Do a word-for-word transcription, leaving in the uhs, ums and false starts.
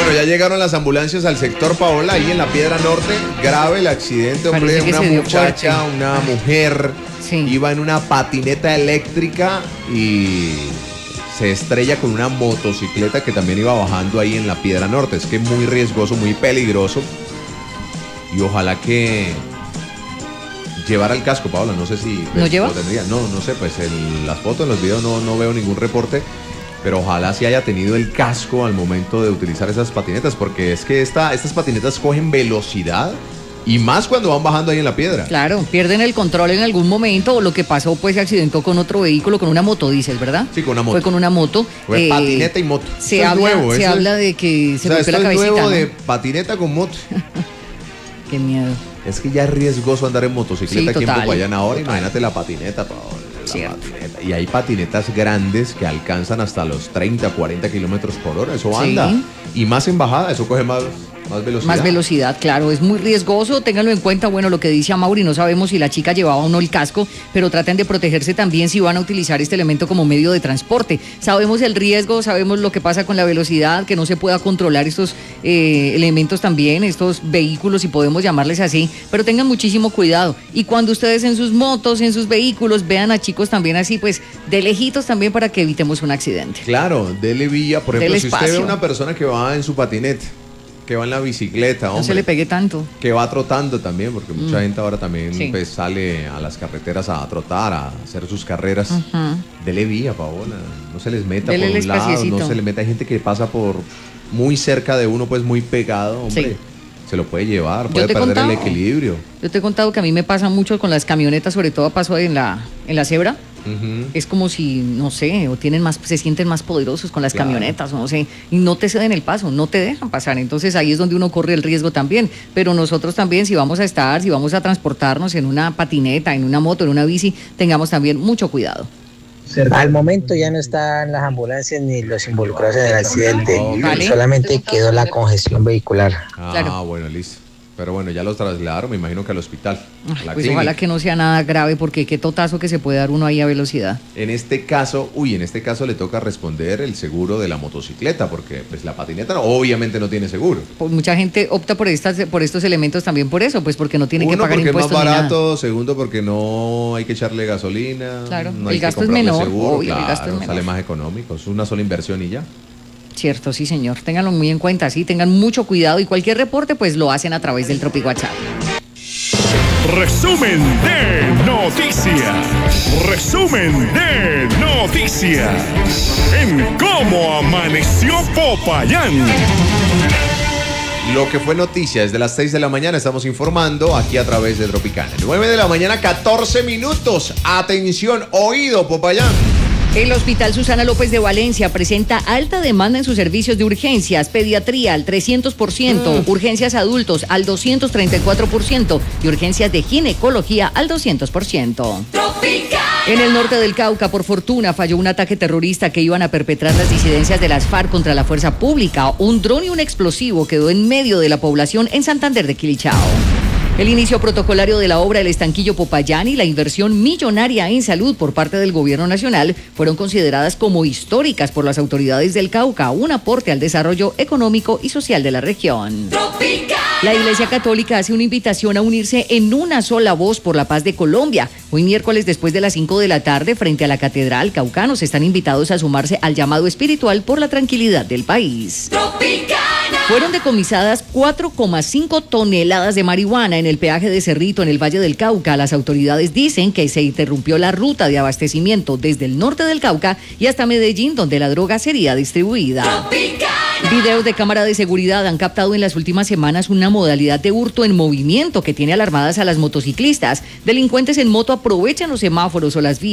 Bueno, ya llegaron las ambulancias al sector Paola, ahí en la Piedra Norte. Grave el accidente, hombre. Una muchacha, una mujer, sí. Iba en una patineta eléctrica y se estrella con una motocicleta que también iba bajando ahí en la Piedra Norte. Es que es muy riesgoso, muy peligroso. Y ojalá que llevara el casco, Paola. No sé si pues, ¿No lleva? Lo tendría. No, no sé, pues en las fotos, en los videos no, no veo ningún reporte. Pero ojalá sí haya tenido el casco al momento de utilizar esas patinetas, porque es que esta, estas patinetas cogen velocidad y más cuando van bajando ahí en la piedra. Claro, pierden el control en algún momento, o lo que pasó, pues se accidentó con otro vehículo, con una moto, dices, ¿verdad? Sí, con una moto. Fue con una moto. Fue eh, patineta y moto. Se habla, nuevo, se habla de que se o sea, golpeó la cabecita. Es nuevo, ¿no? de patineta con moto. Qué miedo. Es que ya es riesgoso andar en motocicleta sí, aquí en Popayán ahora. Total. Imagínate la patineta, Paola. Patineta. Y hay patinetas grandes que alcanzan hasta los treinta, cuarenta kilómetros por hora. Eso anda. Sí. Y más en bajada, eso coge más, más velocidad. Más velocidad, claro. Es muy riesgoso. Ténganlo en cuenta. Bueno, lo que dice Amaury, no sabemos si la chica llevaba o no el casco, pero traten de protegerse también si van a utilizar este elemento como medio de transporte. Sabemos el riesgo, sabemos lo que pasa con la velocidad, que no se pueda controlar estos eh, elementos también, estos vehículos, si podemos llamarles así, pero tengan muchísimo cuidado. Y cuando ustedes en sus motos, en sus vehículos, vean a chicos también así, pues de lejitos también, para que evitemos un accidente. Claro, dele vía, por ejemplo, si usted ve a una persona que va en su patineta, que va en la bicicleta, hombre, no se le pegue tanto, que va trotando también, porque mm. mucha gente ahora también sí. pues, sale a las carreteras a trotar, a hacer sus carreras. Uh-huh. Dele vía, Paola, no se les meta Dele por un lado, no se le meta. Hay gente que pasa por muy cerca de uno, pues muy pegado, hombre. Sí. Se lo puede llevar, puede perder contado, el equilibrio. Yo te he contado que a mí me pasa mucho con las camionetas, sobre todo paso en la, en la cebra. Uh-huh. Es como si, no sé, o tienen más, se sienten más poderosos con las claro. camionetas, no sé, y no te ceden el paso, no te dejan pasar. Entonces ahí es donde uno corre el riesgo también. Pero nosotros también, si vamos a estar, si vamos a transportarnos en una patineta, en una moto, en una bici, tengamos también mucho cuidado. Al momento ya no están las ambulancias ni los involucrados en el accidente, ¿vale? Solamente quedó la congestión vehicular. Ah, claro. Bueno, listo. Pero bueno, ya los trasladaron, me imagino que al hospital. Ay, pues clínica. Ojalá que no sea nada grave, porque qué totazo que se puede dar uno ahí a velocidad. En este caso, uy, en este caso le toca responder el seguro de la motocicleta, porque pues la patineta no, obviamente no tiene seguro. Pues mucha gente opta por estas, por estos elementos también por eso, pues porque no tienen Uno, que pagar impuestos. Uno, porque es más barato, segundo, porque no hay que echarle gasolina. Claro, no el hay gasto que es menor, seguro, obvio, claro, el gasto es menor. Sale más económico, es una sola inversión y ya. Cierto, sí señor, ténganlo muy en cuenta, sí, tengan mucho cuidado, y cualquier reporte pues lo hacen a través del Tropic WhatsApp. Resumen de noticias, resumen de noticias, en Cómo Amaneció Popayán. Lo que fue noticia desde las seis de la mañana, estamos informando aquí a través de Tropicana. nueve de la mañana, catorce minutos, atención, oído Popayán. El Hospital Susana López de Valencia presenta alta demanda en sus servicios de urgencias, pediatría al trescientos por ciento, mm. urgencias adultos al doscientos treinta y cuatro por ciento y urgencias de ginecología al doscientos por ciento. Tropicana. En el norte del Cauca, por fortuna, falló un ataque terrorista que iban a perpetrar las disidencias de las FARC contra la fuerza pública. Un dron y un explosivo quedó en medio de la población en Santander de Quilichao. El inicio protocolario de la obra El Estanquillo Popayán y la inversión millonaria en salud por parte del gobierno nacional fueron consideradas como históricas por las autoridades del Cauca, un aporte al desarrollo económico y social de la región. Tropicana. La Iglesia Católica hace una invitación a unirse en una sola voz por la paz de Colombia. Hoy miércoles, después de las cinco de la tarde, frente a la Catedral, caucanos están invitados a sumarse al llamado espiritual por la tranquilidad del país. Tropicana. Fueron decomisadas cuatro coma cinco toneladas de marihuana en el peaje de Cerrito, en el Valle del Cauca. Las autoridades dicen que se interrumpió la ruta de abastecimiento desde el norte del Cauca y hasta Medellín, donde la droga sería distribuida. Tropicana. Videos de cámara de seguridad han captado en las últimas semanas una modalidad de hurto en movimiento que tiene alarmadas a las motociclistas. Delincuentes en moto aprovechan los semáforos o las vías